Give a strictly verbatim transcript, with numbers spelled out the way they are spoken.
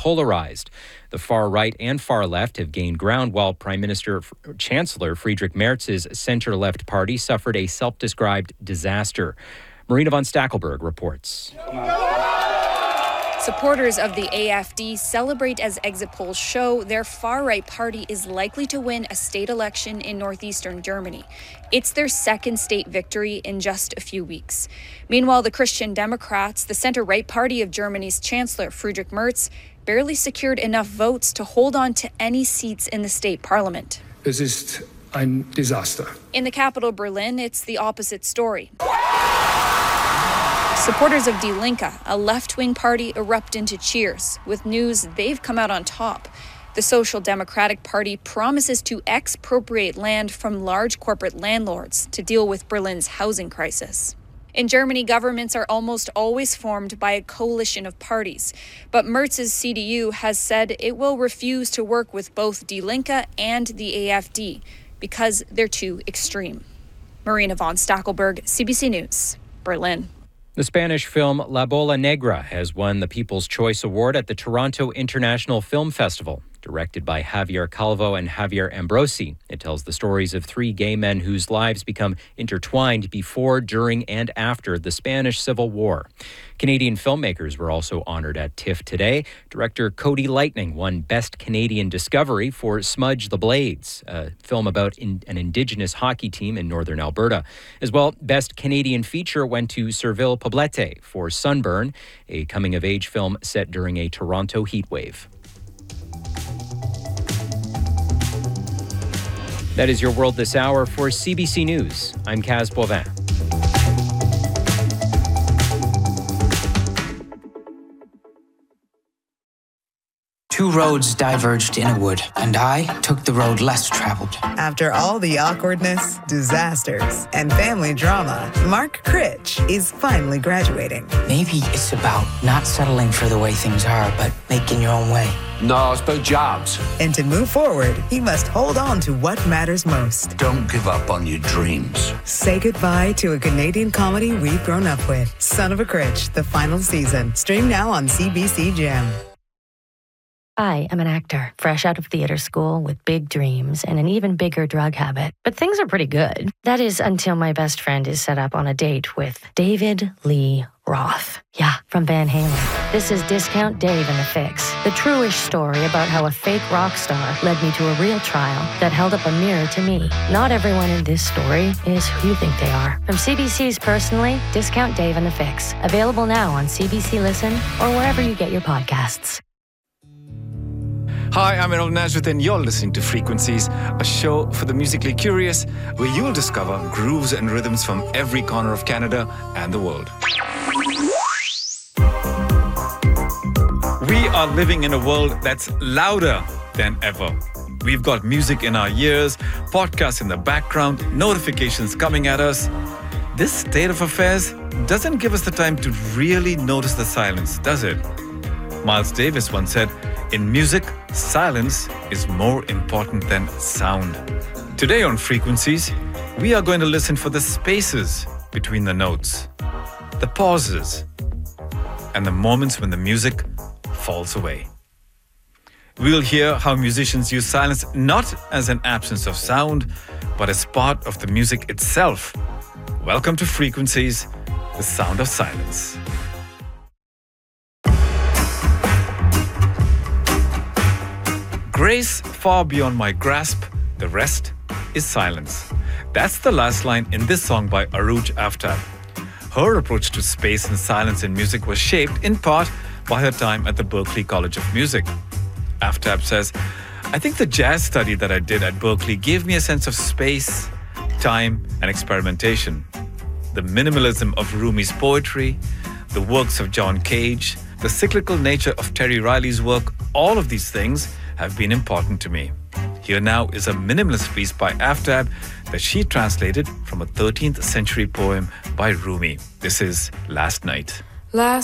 polarized. The far right and far left have gained ground, while Prime Minister Chancellor Friedrich Merz's center-left party suffered a self-described disaster. Marina von Stackelberg reports. Supporters of the A F D celebrate as exit polls show their far-right party is likely to win a state election in northeastern Germany. It's their second state victory in just a few weeks. Meanwhile, the Christian Democrats, the center-right party of Germany's Chancellor Friedrich Merz, barely secured enough votes to hold on to any seats in the state parliament. Es ist ein Desaster. In the capital, Berlin, it's the opposite story. Supporters of Die Linke, a left-wing party, erupt into cheers with news they've come out on top. The Social Democratic Party promises to expropriate land from large corporate landlords to deal with Berlin's housing crisis. In Germany, governments are almost always formed by a coalition of parties. But Merz's C D U has said it will refuse to work with both Die Linke and the A F D because they're too extreme. Marina von Stackelberg, C B C News, Berlin. The Spanish film La Bola Negra has won the People's Choice Award at the Toronto International Film Festival. Directed by Javier Calvo and Javier Ambrosi, it tells the stories of three gay men whose lives become intertwined before, during, and after the Spanish Civil War. Canadian filmmakers were also honored at TIFF today. Director Cody Lightning won Best Canadian Discovery for Smudge the Blades, a film about in, an Indigenous hockey team in northern Alberta. As well, Best Canadian Feature went to Serville Poblete for Sunburn, a coming-of-age film set during a Toronto heatwave. That is your world this hour. For C B C News, I'm Kaz Boivin. Two roads diverged in a wood, and I took the road less traveled. After all the awkwardness, disasters, and family drama, Mark Critch is finally graduating. Maybe it's about not settling for the way things are, but making your own way. No, it's about jobs. And to move forward, he must hold on to what matters most. Don't give up on your dreams. Say goodbye to a Canadian comedy we've grown up with. Son of a Critch, the final season. Stream now on C B C Gem. I am an actor, fresh out of theater school with big dreams and an even bigger drug habit. But things are pretty good. That is until my best friend is set up on a date with David Lee Roth. Yeah, from Van Halen. This is Discount Dave and the Fix, the true-ish story about how a fake rock star led me to a real trial that held up a mirror to me. Not everyone in this story is who you think they are. From C B C's Personally, Discount Dave and the Fix. Available now on C B C Listen or wherever you get your podcasts. Hi, I'm Errol Najrith and you're listening to Frequencies, a show for the musically curious where you'll discover grooves and rhythms from every corner of Canada and the world. We are living in a world that's louder than ever. We've got music in our ears, podcasts in the background, notifications coming at us. This state of affairs doesn't give us the time to really notice the silence, does it? Miles Davis once said, "In music, silence is more important than sound." Today on Frequencies, we are going to listen for the spaces between the notes, the pauses, and the moments when the music falls away. We'll hear how musicians use silence not as an absence of sound, but as part of the music itself. Welcome to Frequencies, the sound of silence. Grace far beyond my grasp, the rest is silence. That's the last line in this song by Arooj Aftab. Her approach to space and silence in music was shaped in part by her time at the Berklee College of Music. Aftab says, "I think the jazz study that I did at Berklee gave me a sense of space, time, and experimentation. The minimalism of Rumi's poetry, the works of John Cage, the cyclical nature of Terry Riley's work, all of these things have been important to me." Here now is a minimalist piece by Aftab that she translated from a thirteenth century poem by Rumi. This is Last Night. Last